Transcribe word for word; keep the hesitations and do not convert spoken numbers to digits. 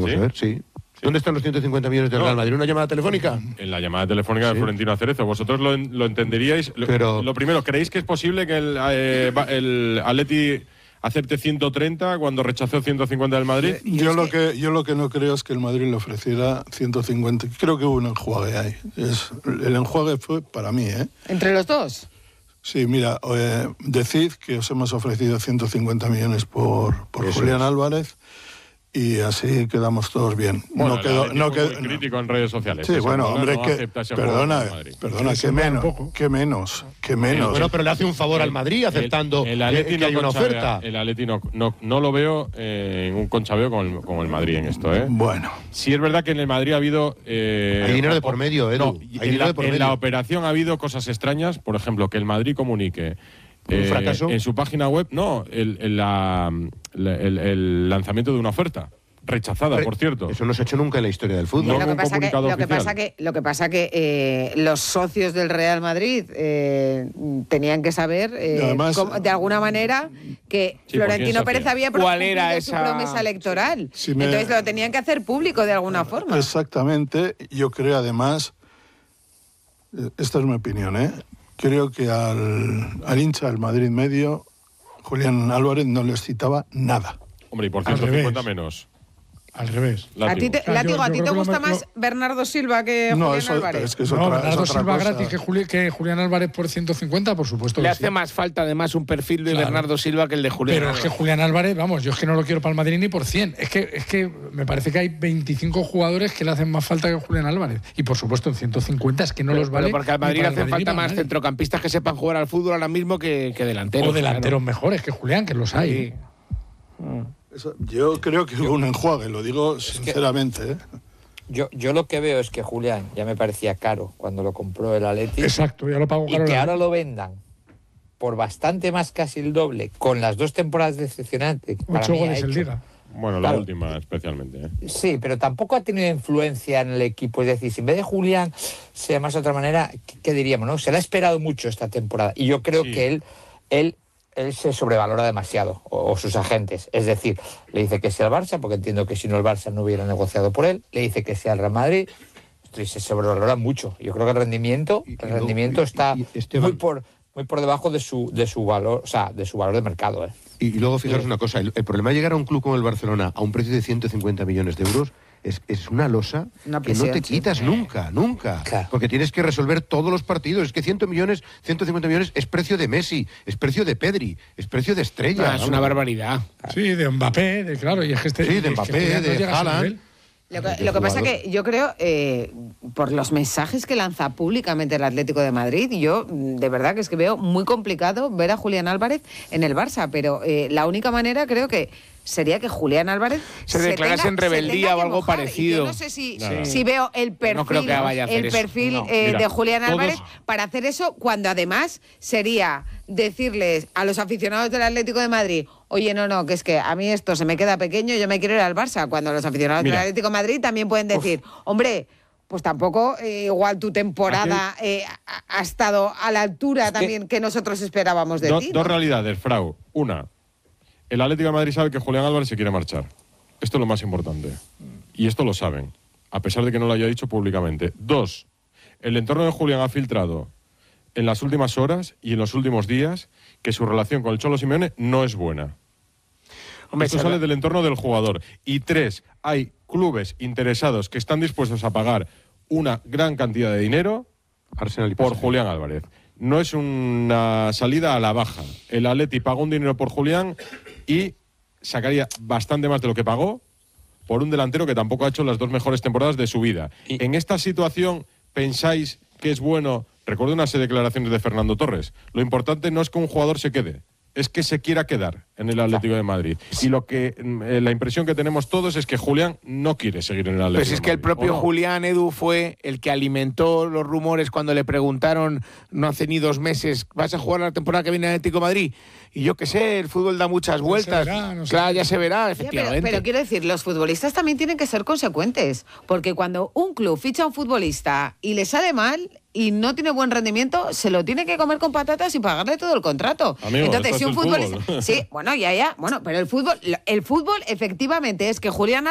Vamos ¿Sí? a ver, sí. ¿Dónde están los ciento cincuenta millones del No. Real Madrid? ¿Una llamada telefónica? En la llamada telefónica Sí. de Florentino Cerezo. Vosotros lo, lo entenderíais. Lo, Pero- lo primero, ¿creéis que es posible que el, eh, va- el Atleti acepte ciento treinta cuando rechazó ciento cincuenta del Madrid? Yo lo que yo lo que no creo es que el Madrid le ofreciera ciento cincuenta. Creo que hubo un enjuague ahí. Es, el enjuague fue para mí, ¿eh? ¿Entre los dos? Sí, mira, eh, decid que os hemos ofrecido ciento cincuenta millones por, por Eso Julián es. Álvarez y así quedamos todos bien. Bueno, no quedó, el Atleti no fue quedó, muy crítico en redes sociales. Sí, Esa bueno, bola hombre, no que acepta ese juego perdona, del Madrid. perdona, Eso que vale menos, poco. que menos, que menos. Bueno, pero le hace un favor al Madrid aceptando el, el Atleti que, que no hay una conchabea- oferta. El Atleti no, no, no lo veo eh, en un conchabeo con el, con el Madrid en esto, ¿eh? Bueno, Sí es verdad que en el Madrid ha habido... eh, Hay dinero de o- por medio, Edu. No, Hay en, dinero la, de por en medio. la operación ha habido cosas extrañas, por ejemplo, que el Madrid comunique... ¿Un fracaso? En su página web, no, el, el, la- la- el- el lanzamiento de una oferta. Rechazada, Hombre, por cierto. Eso no se ha hecho nunca en la historia del fútbol. No, lo, que un pasa que, comunicado lo, que oficial. pasa que, lo que pasa que eh, los socios del Real Madrid eh, tenían que saber, eh, Y además- cómo- de alguna manera, que Sí, ¿por quién Florentino se Pérez hacía? había ¿Cuál cumplido era su esa- promesa electoral. Si me- Entonces lo tenían que hacer público de alguna forma. exactamente. Yo creo además, eh, esta es mi opinión, ¿eh? Creo que al, al hincha del Madrid medio, Julián Álvarez no les citaba nada. Hombre, y por Al ciento cincuenta revés. menos. Al revés. ¿A ti te, O sea, yo- Látigo, yo ¿a ti creo te que lo gusta me- más Bernardo Silva que No, Julián eso Álvarez? es que es no, otra, es Bernardo otra Silva cosa. gratis que, Juli- que Julián Álvarez por ciento cincuenta, por supuesto Le que hace sí. más falta además un perfil de Claro. Bernardo Silva que el de Julián. Pero es que Álvarez. Julián Álvarez, vamos, yo es que no lo quiero para el Madrid ni por cien. Es que, es que me parece que hay veinticinco jugadores que le hacen más falta que Julián Álvarez. Y por supuesto en ciento cincuenta es que no Pero- los vale. pero porque al ni Madrid le para el hacen Madrid ni falta para el más Madrid. centrocampistas que sepan jugar al fútbol ahora mismo que, que delanteros. O delanteros claro. mejores que Julián, que los hay. Sí. Eso- yo creo que hubo un enjuague, lo digo sinceramente, ¿eh? Yo, yo lo que veo es que Julián ya me parecía caro cuando lo compró el Atleti Exacto, ya lo pago y caro. que la- ahora lo vendan por bastante más, casi el doble, con las dos temporadas decepcionantes. que para Ocho mí ha goles en hecho. Liga. Bueno, la Claro. última especialmente. ¿eh? Sí, pero tampoco ha tenido influencia en el equipo. Es decir, si en vez de Julián se llamase de otra manera, ¿qué, qué diríamos? ¿No? Se le ha esperado mucho esta temporada. Y yo creo Sí. que él, él, él se sobrevalora demasiado, o, o sus agentes. Es decir, le dice que sea el Barça, porque entiendo que si no el Barça no hubiera negociado por él. Le dice que sea el Real Madrid. Esto se sobrevalora mucho. Yo creo que el rendimiento, Y- y el luego- rendimiento y- está y Esteban- muy por muy por debajo de su de su valor, o sea, de su valor de mercado. ¿eh? Y, y luego fijaros una cosa, el, el problema de llegar a un club como el Barcelona a un precio de ciento cincuenta millones de euros es, es una losa Una que no presión, te sí. quitas nunca, nunca. Claro. Porque tienes que resolver todos los partidos. Es que cien millones, ciento cincuenta millones es precio de Messi, es precio de Pedri, es precio de Estrella. Ah, es una vamos. barbaridad. Sí, de Mbappé, de claro. Y es que este, Sí, de es que Mbappé, Julián no de llega a ese Haaland. nivel. Lo que, Qué lo que pasa jugador. que yo creo, eh, por los mensajes que lanza públicamente el Atlético de Madrid, yo mm, de verdad que es que veo muy complicado ver a Julián Álvarez en el Barça, pero eh, la única manera creo que sería que Julián Álvarez Se declarase en se rebeldía tenga o que algo mojar. Y parecido. Yo no sé si, Nada. si veo el perfil, No creo que vaya a hacer el eso. perfil No. eh, Mira, de Julián todos- Álvarez para hacer eso, cuando además sería decirles a los aficionados del Atlético de Madrid: oye, no, no, que es que a mí esto se me queda pequeño, yo me quiero ir al Barça, cuando los aficionados Mira. del Atlético de Madrid también pueden decir: hombre, pues tampoco eh, igual tu temporada eh, ha, ha estado a la altura que- también que nosotros esperábamos de Do- ti, ¿no? Dos realidades, Frau. Una, el Atlético de Madrid sabe que Julián Álvarez se quiere marchar. Esto es lo más importante. Y esto lo saben, a pesar de que no lo haya dicho públicamente. Dos, el entorno de Julián ha filtrado en las últimas horas y en los últimos días que su relación con el Cholo Simeone no es buena. Hombre, Esto se sale habla- del entorno del jugador. Y tres, hay clubes interesados que están dispuestos a pagar una gran cantidad de dinero Arsenal y por P S G. Julián Álvarez. No es una salida a la baja. El Atleti pagó un dinero por Julián y sacaría bastante más de lo que pagó por un delantero que tampoco ha hecho las dos mejores temporadas de su vida. Y- En esta situación, ¿pensáis que es bueno? Recuerdo unas declaraciones de Fernando Torres. Lo importante no es que un jugador se quede, es que se quiera quedar en el Atlético de Madrid. Y lo que mm, eh, la impresión que tenemos todos es que Julián no quiere seguir en el Atlético Pues de es que el Madrid, propio ¿o no? Julián Edu fue el que alimentó los rumores cuando le preguntaron no hace ni dos meses: ¿vas a jugar la temporada que viene en Atlético de Madrid? Y yo qué sé, el fútbol da muchas vueltas. verá, no sé. Claro, ya se verá, Ya, pero, efectivamente. pero quiero decir, los futbolistas también tienen que ser consecuentes, porque cuando un club ficha a un futbolista y le sale mal y no tiene buen rendimiento, se lo tiene que comer con patatas y pagarle todo el contrato. Amigo, Entonces, esto si es un el futbolista, fútbol. sí, bueno, ya, ya, bueno, pero el fútbol, el fútbol efectivamente es que Julián